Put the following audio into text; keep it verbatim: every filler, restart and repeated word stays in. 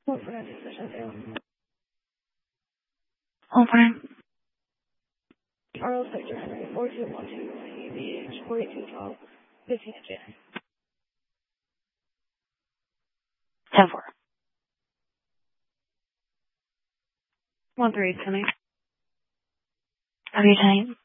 What for that decision do? Open. Charles Victor Henry, four two one two, C B H, forty-two twelve, fifteen J. ten four. one three, Timmy. Have your time.